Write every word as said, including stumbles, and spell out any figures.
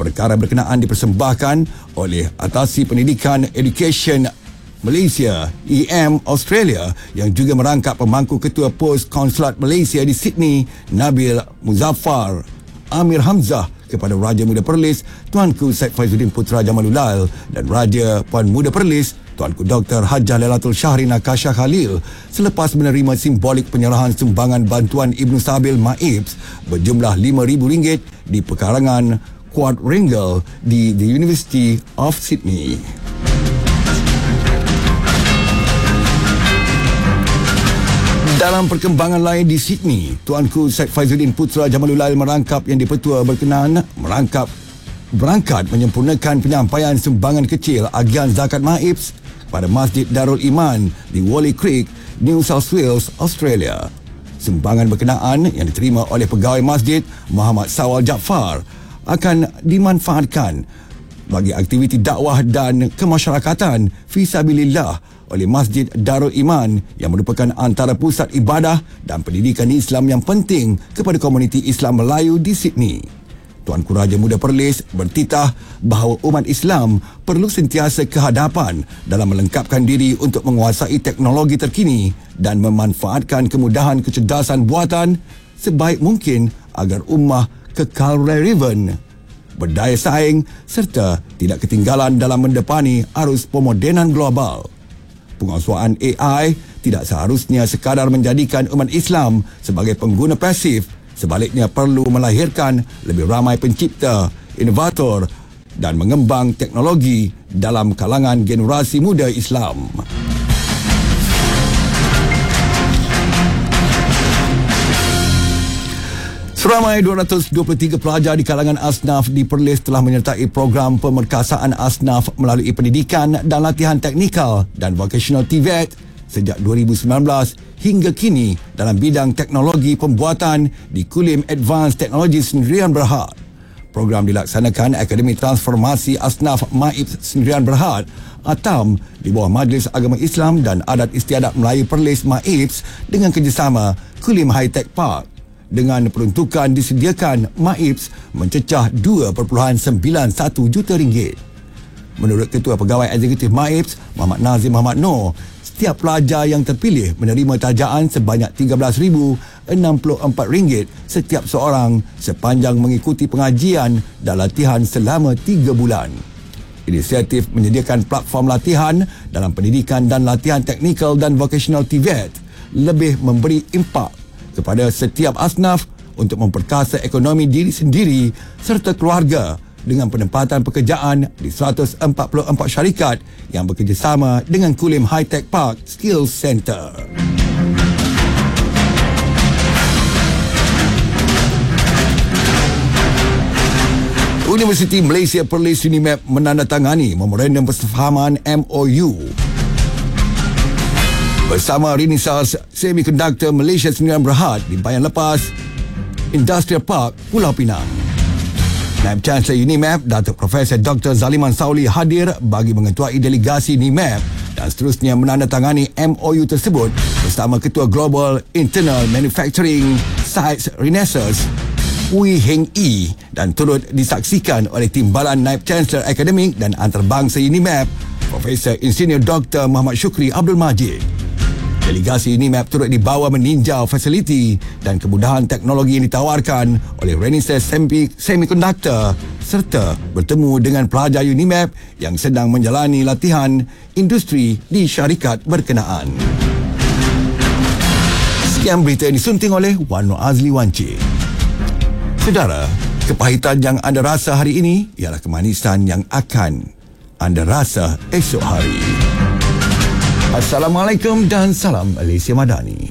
Perkara berkenaan dipersembahkan oleh Atasi Pendidikan Education Malaysia E M Australia yang juga merangkap pemangku ketua pos Konsulat Malaysia di Sydney Nabil Muzaffar Amir Hamzah kepada Raja Muda Perlis Tuanku Syed Faizuddin Putra Jamalulal dan Raja Puan Muda Perlis Tuanku Doktor Hajah Lailatul Syahrin Akasha Khalil selepas menerima simbolik penyerahan sumbangan bantuan Ibnu Sabil Maibs berjumlah lima ribu ringgit di pekarangan Quadrangle di The University of Sydney. Dalam perkembangan lain di Sydney, Tuanku Syed Faizuddin Putra Jamalulal merangkap yang dipertua berkenaan merangkap berangkat menyempurnakan penyampaian sumbangan kecil agian zakat maibs pada Masjid Darul Iman di Wally Creek, New South Wales, Australia. Sumbangan berkenaan yang diterima oleh pegawai masjid Muhammad Sawal Jaafar akan dimanfaatkan bagi aktiviti dakwah dan kemasyarakatan fisabilillah oleh Masjid Darul Iman yang merupakan antara pusat ibadah dan pendidikan Islam yang penting kepada komuniti Islam Melayu di Sydney. Tuanku Raja Muda Perlis bertitah bahawa umat Islam perlu sentiasa ke hadapan dalam melengkapkan diri untuk menguasai teknologi terkini dan memanfaatkan kemudahan kecerdasan buatan sebaik mungkin agar ummah kekal relevan, berdaya saing serta tidak ketinggalan dalam mendepani arus pemodenan global. Penguasaan A I tidak seharusnya sekadar menjadikan umat Islam sebagai pengguna pasif, sebaliknya perlu melahirkan lebih ramai pencipta, inovator dan mengembang teknologi dalam kalangan generasi muda Islam. Seramai dua ratus dua puluh tiga pelajar di kalangan asnaf di Perlis telah menyertai program pemerkasaan asnaf melalui pendidikan dan latihan teknikal dan vocational T V E T sejak dua ribu sembilan belas hingga kini dalam bidang teknologi pembuatan di Kulim Advanced Technology Sendirian Berhad. Program dilaksanakan Akademi Transformasi Asnaf Maibs Sendirian Berhad (ATAM) di bawah Majlis Agama Islam dan Adat Istiadat Melayu Perlis Maibs dengan kerjasama Kulim High Tech Park. Dengan peruntukan disediakan, Maibs mencecah dua perpuluhan sembilan satu juta ringgit. Menurut Ketua Pegawai Eksekutif Maibs, Muhammad Nazim Muhammad Noor, setiap pelajar yang terpilih menerima tajaan sebanyak tiga belas ribu enam puluh empat ringgit setiap seorang sepanjang mengikuti pengajian dan latihan selama tiga bulan. Inisiatif menyediakan platform latihan dalam pendidikan dan latihan teknikal dan vocational T V E T lebih memberi impak kepada setiap asnaf untuk memperkasa ekonomi diri sendiri serta keluarga dengan penempatan pekerjaan di seratus empat puluh empat syarikat yang bekerjasama dengan Kulim High Tech Park Skills Center. Universiti Malaysia Perlis UNIMAP menandatangani memorandum persefahaman M O U bersama Renesas Semiconductor Malaysia Sendirian Berhad di Bayan Lepas Industrial Park, Pulau Pinang. Naib Chancellor UNIMAP, Datuk Profesor Doktor Zaliman Sauli hadir bagi mengetuai delegasi UNIMAP dan seterusnya menandatangani M O U tersebut bersama Ketua Global Internal Manufacturing Sites Renesas Wee Heng Ee dan turut disaksikan oleh Timbalan Naib Chancellor Akademik dan Antarabangsa UNIMAP Profesor Insinyur Doktor Muhammad Syukri Abdul Majid. Delegasi UNIMAP turut dibawa meninjau fasiliti dan kemudahan teknologi yang ditawarkan oleh Renesas Semiconductor serta bertemu dengan pelajar UNIMAP yang sedang menjalani latihan industri di syarikat berkenaan. Sekian berita yang disunting oleh Wan Nur Azli Wanci. Saudara, kepahitan yang anda rasa hari ini ialah kemanisan yang akan anda rasa esok hari. Assalamualaikum dan salam Malaysia Madani.